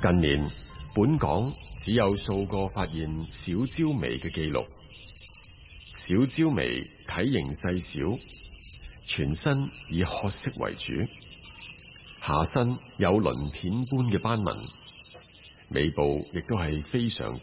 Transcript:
近年，本港只有數個發現小焦眉嘅記錄。小焦眉體型細小，全身以褐色為主，下身有鱗片般嘅斑紋，尾部亦都係非常